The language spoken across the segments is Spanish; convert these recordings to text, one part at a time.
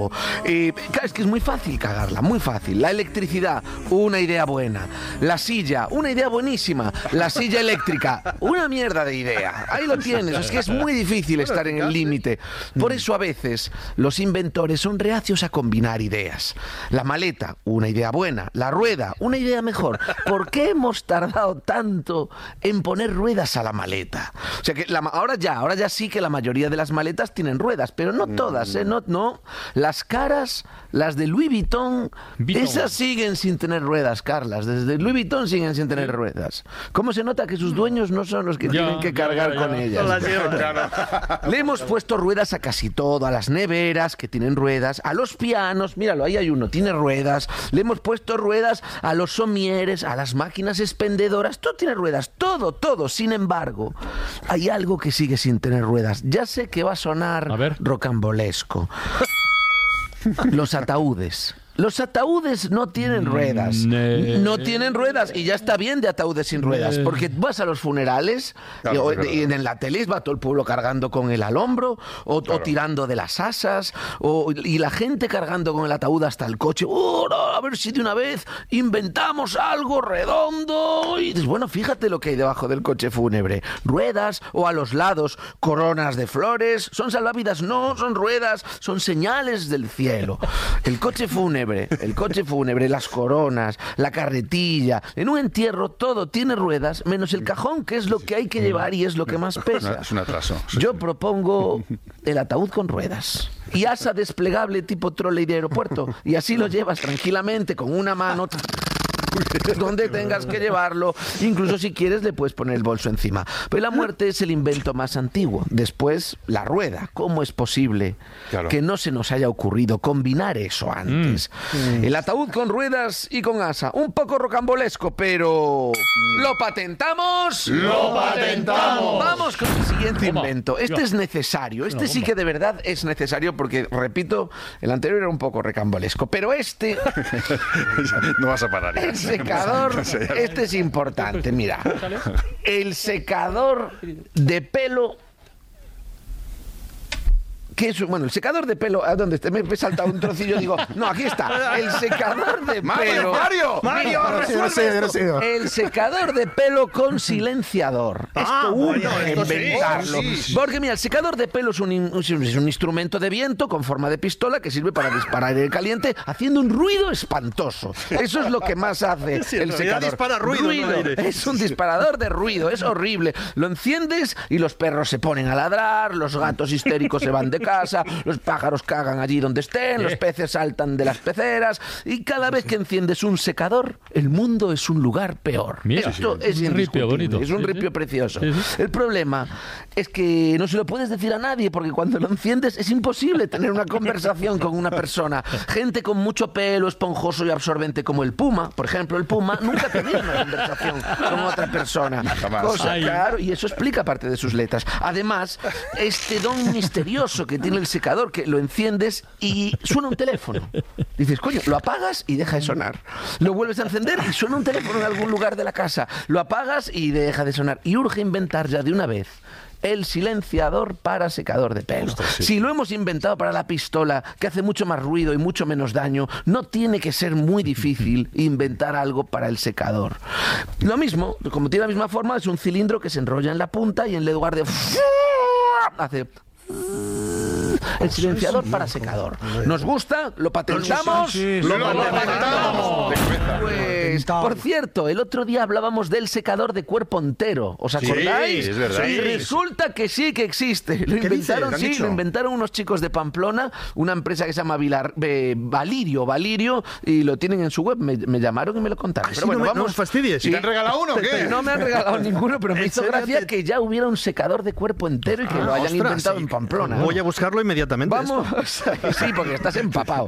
Claro, es que es muy fácil cagarla, muy fácil. La electricidad, una idea buena. La silla, una idea buenísima. La silla eléctrica, una mierda de idea. Ahí lo tienes, es que es muy difícil estar en el límite. Por eso a veces los inventores son reacios a combinar ideas. La maleta, una idea buena. La rueda, una idea mejor. ¿Por qué hemos tardado tanto en poner ruedas a la maleta? O sea que ahora ya sí que la mayoría de las maletas tienen ruedas, pero no todas, no. Las caras, las de Louis Vuitton, esas siguen sin tener ruedas, Carlas. Desde Louis Vuitton siguen sin tener ruedas. ¿Cómo se nota que sus dueños no son los que tienen que cargar con ellas? Le hemos puesto ruedas a casi todo, a las neveras, que tienen ruedas, a los pianos, míralo, ahí hay uno, tiene ruedas. Le hemos puesto ruedas a los somieres, a las máquinas expendedoras, todo tiene ruedas, todo. Sin embargo, hay algo que sigue sin tener ruedas. Ya sé que va a sonar rocambolesco. Los ataúdes. Los ataúdes no tienen ruedas. No tienen ruedas. Y ya está bien de ataúdes sin ruedas. Porque vas a los funerales y en la tele va todo el pueblo cargando con él al hombro o tirando de las asas y la gente cargando con el ataúd hasta el coche. A ver si de una vez inventamos algo redondo. Y dices, bueno, fíjate lo que hay debajo del coche fúnebre. Ruedas o a los lados coronas de flores. ¿Son salvavidas? No, son ruedas. Son señales del cielo. El coche fúnebre, las coronas, la carretilla. En un entierro todo tiene ruedas, menos el cajón, que es lo que hay que llevar y es lo que más pesa. Es un atraso. Yo propongo el ataúd con ruedas y asa desplegable tipo trolley de aeropuerto. Y así lo llevas tranquilamente con una mano donde tengas que llevarlo. Incluso si quieres le puedes poner el bolso encima. Pero la muerte es el invento más antiguo. Después, la rueda. ¿Cómo es posible que no se nos haya ocurrido combinar eso antes? El ataúd con ruedas y con asa. Un poco rocambolesco, pero... ¿lo patentamos? ¡Lo patentamos! Vamos con el siguiente invento. Este es necesario. Este sí que de verdad es necesario porque, repito, el anterior era un poco rocambolesco. Pero este... no vas a parar ya. El secador, este es importante, mira. El secador de pelo. Bueno, el secador de pelo, ¿a dónde está? Me he saltado un trocillo, digo, no, aquí está. El secador de pelo. Mario, el secador de pelo con silenciador. Esto uno inventarlo. Porque mira, el secador de pelo es un instrumento de viento con forma de pistola que sirve para disparar aire caliente haciendo un ruido espantoso. Eso es lo que más hace el secador. Dispara ruido. Es un disparador de ruido, es horrible. Lo enciendes y los perros se ponen a ladrar, los gatos histéricos se van de casa, los pájaros cagan allí donde estén, los peces saltan de las peceras y cada vez que enciendes un secador, el mundo es un lugar peor. Esto es un ripio bonito. Es un ripio precioso. El problema es que no se lo puedes decir a nadie porque cuando lo enciendes es imposible tener una conversación con una persona. Gente con mucho pelo esponjoso y absorbente como el puma, por ejemplo, el puma nunca tenía una conversación con otra persona. Claro, y eso explica parte de sus letras. Además, este don misterioso que tiene el secador, que lo enciendes y suena un teléfono. Dices, coño, lo apagas y deja de sonar. Lo vuelves a encender y suena un teléfono en algún lugar de la casa. Lo apagas y deja de sonar. Y urge inventar ya de una vez el silenciador para secador de pelo. Si lo hemos inventado para la pistola, que hace mucho más ruido y mucho menos daño, no tiene que ser muy difícil inventar algo para el secador. Lo mismo, como tiene la misma forma, es un cilindro que se enrolla en la punta y en lugar de... hace... el silenciador para secador. ¿Nos gusta? ¿Lo patentamos? ¡Lo patentamos! Pues, por cierto, el otro día hablábamos del secador de cuerpo entero. ¿Os acordáis? Sí, es verdad. Y resulta que sí que existe. Lo inventaron unos chicos de Pamplona, una empresa que se llama Valirio, y lo tienen en su web. Me llamaron y me lo contaron. Pero bueno, no os fastidies. ¿Te han regalado uno o qué? No me han regalado ninguno, pero me hizo gracia que ya hubiera un secador de cuerpo entero y que lo hayan inventado en Pamplona. Voy a buscarlo inmediatamente. Vamos, sí, porque estás empapado.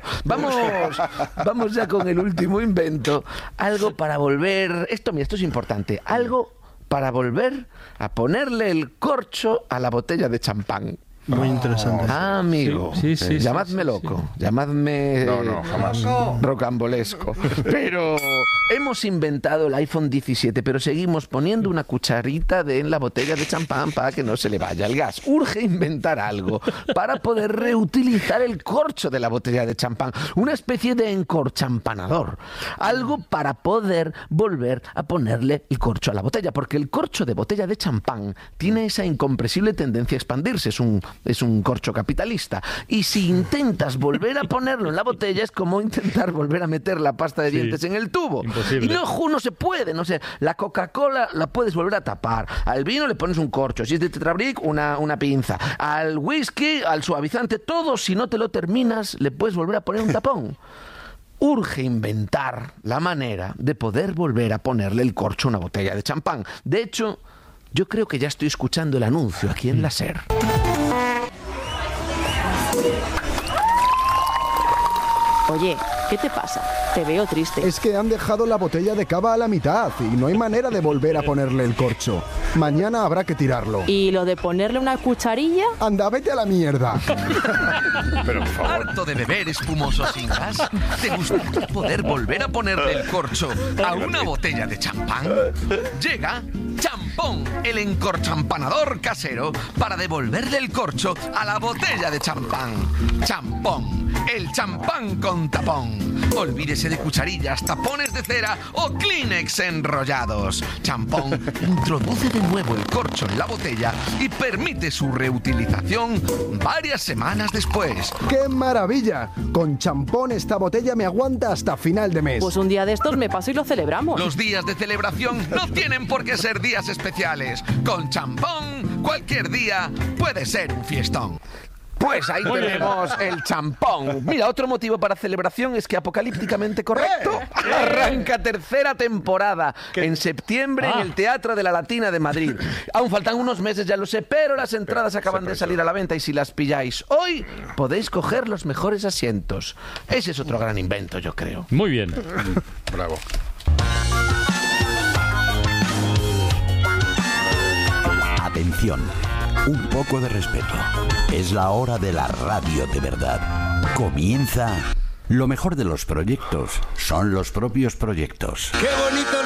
Vamos ya con el último invento. Algo para volver... Esto es importante. Algo para volver a ponerle el corcho a la botella de champán. Muy interesante. Ah, amigo. Sí. Llamadme loco. Llamadme No, jamás. rocambolesco. Pero hemos inventado el iPhone 17, pero seguimos poniendo una cucharita en la botella de champán para que no se le vaya el gas. Urge inventar algo para poder reutilizar el corcho de la botella de champán. Una especie de encorchampanador. Algo para poder volver a ponerle el corcho a la botella. Porque el corcho de botella de champán tiene esa incomprensible tendencia a expandirse. Es un corcho capitalista. Y si intentas volver a ponerlo en la botella, es como intentar volver a meter la pasta de dientes en el tubo. Imposible. Y no se puede. No sé. La Coca-Cola la puedes volver a tapar. Al vino le pones un corcho. Si es de Tetrabric, una pinza. Al whisky, al suavizante, todo, si no te lo terminas, le puedes volver a poner un tapón. Urge inventar la manera de poder volver a ponerle el corcho a una botella de champán. De hecho, yo creo que ya estoy escuchando el anuncio aquí en la SER. Oye, ¿qué te pasa? Te veo triste. Es que han dejado la botella de cava a la mitad y no hay manera de volver a ponerle el corcho. Mañana habrá que tirarlo. ¿Y lo de ponerle una cucharilla? Anda, vete a la mierda. Pero por favor. ¿Harto de beber espumoso sin gas? ¿Te gustaría poder volver a ponerle el corcho a una botella de champán? Llega Champón, el encorchampanador casero, para devolverle el corcho a la botella de champán. Champón, el champán con tapón. Olvídese de cucharillas, tapones de cera o Kleenex enrollados. Champón introduce de nuevo el corcho en la botella y permite su reutilización varias semanas después. ¡Qué maravilla! Con champón esta botella me aguanta hasta final de mes. Pues un día de estos me paso y lo celebramos. Los días de celebración no tienen por qué ser días especiales. Con champón, cualquier día puede ser un fiestón. Pues ahí tenemos el champón. Mira, otro motivo para celebración es que Apocalípticamente Correcto arranca tercera temporada en septiembre en el Teatro de la Latina de Madrid. Aún faltan unos meses, ya lo sé, pero las entradas acaban de salir a la venta y si las pilláis hoy podéis coger los mejores asientos. Ese es otro gran invento, yo creo. Muy bien. Bravo. Atención, un poco de respeto. Es la hora de la radio de verdad. Comienza. Lo mejor de los proyectos son los propios proyectos. ¡Qué bonito!